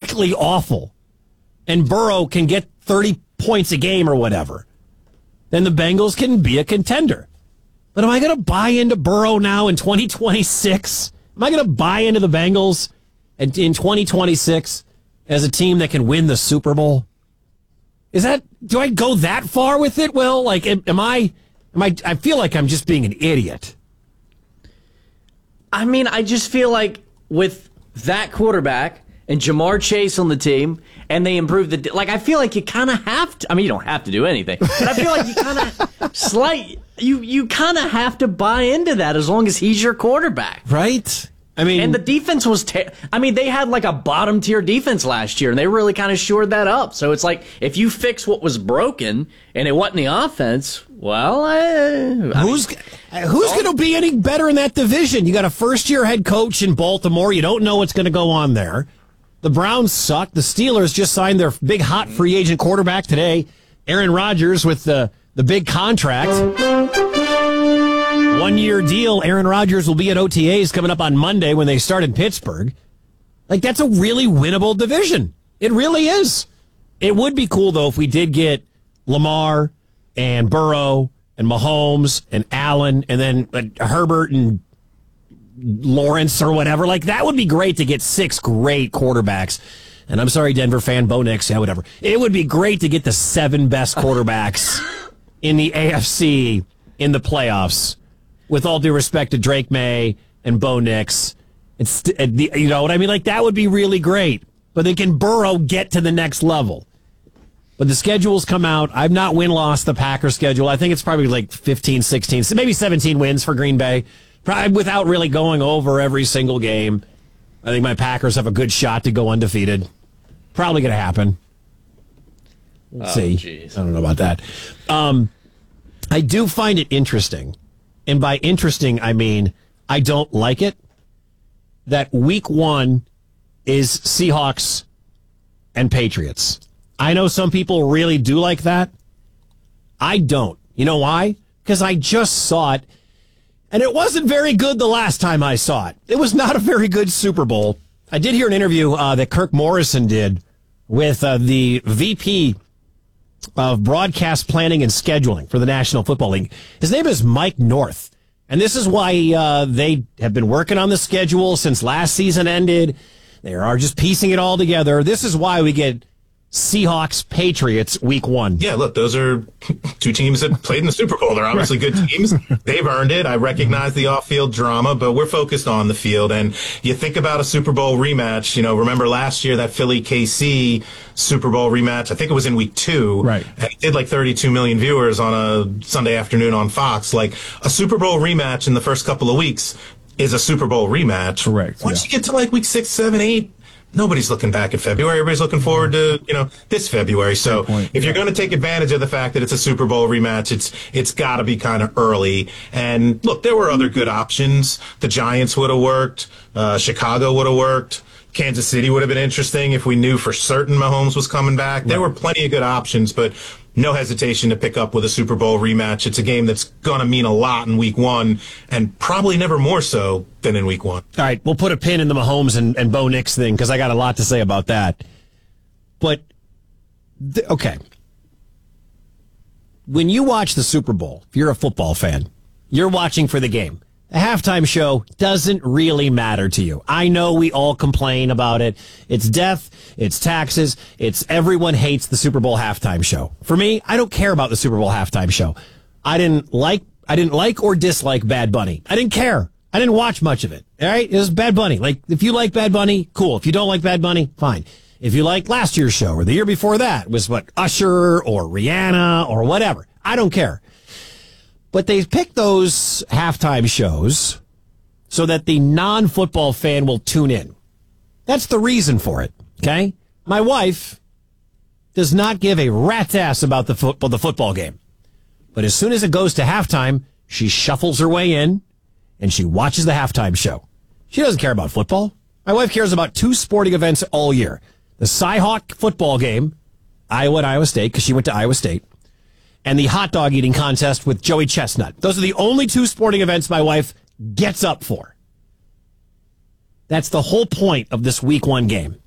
horrifically awful and Burrow can get 30 points a game or whatever, then the Bengals can be a contender. But am I going to buy into Burrow now in 2026? Am I going to buy into the Bengals in 2026 as a team that can win the Super Bowl? Do I go that far with it, Will? Like, I feel like I'm just being an idiot. I mean, I just feel like with that quarterback and Jamar Chase on the team, and they improve I feel like you kind of have to. I mean, you don't have to do anything, but I feel like you kind of you kind of have to buy into that as long as he's your quarterback, right? I mean, and the defense was. They had like a bottom tier defense last year, and they really kind of shored that up. So it's like if you fix what was broken, and it wasn't the offense. Well, who's going to be any better in that division? You got a first-year head coach in Baltimore. You don't know what's going to go on there. The Browns suck. The Steelers just signed their big hot free agent quarterback today, Aaron Rodgers, with the big contract. 1-year deal. Aaron Rodgers will be at OTAs coming up on Monday when they start in Pittsburgh. Like, that's a really winnable division. It really is. It would be cool, though, if we did get Lamar and Burrow and Mahomes and Allen and then Herbert and Lawrence or whatever. Like, that would be great to get 6 great quarterbacks. And I'm sorry, Denver fan, Bo Nix, yeah, whatever. It would be great to get the 7 best quarterbacks in the AFC in the playoffs. With all due respect to Drake May and Bo Nix. You know what I mean? Like, that would be really great. But then can Burrow get to the next level? But the schedules come out. I've not win-lost the Packers schedule. I think it's probably like 15, 16, maybe 17 wins for Green Bay. Probably without really going over every single game. I think my Packers have a good shot to go undefeated. Probably going to happen. We'll see. Geez. I don't know about that. I do find it interesting, and by interesting, I mean I don't like it, that week 1 is Seahawks and Patriots. I know some people really do like that. I don't. You know why? Because I just saw it, and it wasn't very good the last time I saw it. It was not a very good Super Bowl. I did hear an interview that Kirk Morrison did with the VP of Broadcast Planning and Scheduling for the National Football League. His name is Mike North, and this is why they have been working on the schedule since last season ended. They are just piecing it all together. This is why we get Seahawks, Patriots, week 1. Yeah, look, those are 2 teams that played in the Super Bowl. They're obviously good teams. They've earned it. I recognize the off-field drama, but we're focused on the field. And you think about a Super Bowl rematch. You know, remember last year that Philly-KC Super Bowl rematch? I think it was in week 2. Right. And it did like 32 million viewers on a Sunday afternoon on Fox. Like, a Super Bowl rematch in the first couple of weeks is a Super Bowl rematch. Correct. Once you get to like week 6, 7, 8, nobody's looking back at February. Everybody's looking forward to, this February. So if you're going to take advantage of the fact that it's a Super Bowl rematch, it's got to be kind of early. And look, there were other good options. The Giants would have worked. Chicago would have worked. Kansas City would have been interesting if we knew for certain Mahomes was coming back. There were plenty of good options, but no hesitation to pick up with a Super Bowl rematch. It's a game that's going to mean a lot in week 1 and probably never more so than in week 1. All right, we'll put a pin in the Mahomes and Bo Nix thing because I got a lot to say about that. But, okay. When you watch the Super Bowl, if you're a football fan, you're watching for the game. The halftime show doesn't really matter to you. I know we all complain about it. It's death, it's taxes, it's everyone hates the Super Bowl halftime show. For me, I don't care about the Super Bowl halftime show. I didn't like or dislike Bad Bunny. I didn't care. I didn't watch much of it. All right? It was Bad Bunny. Like, if you like Bad Bunny, cool. If you don't like Bad Bunny, fine. If you like last year's show or the year before that, was Usher or Rihanna or whatever. I don't care. But they pick those halftime shows so that the non-football fan will tune in. That's the reason for it, okay? My wife does not give a rat's ass about the football game. But as soon as it goes to halftime, she shuffles her way in and she watches the halftime show. She doesn't care about football. My wife cares about 2 sporting events all year. The Cy-Hawk football game, Iowa and Iowa State, because she went to Iowa State, and the hot dog eating contest with Joey Chestnut. Those are the only 2 sporting events my wife gets up for. That's the whole point of this week 1 game.